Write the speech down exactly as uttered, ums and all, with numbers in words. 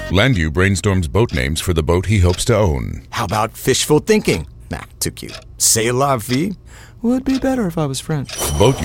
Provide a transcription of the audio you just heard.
Landu brainstorms boat names for the boat he hopes to own. How about fishful thinking? Nah, too cute. C'est la vie would be better if I was French. Boat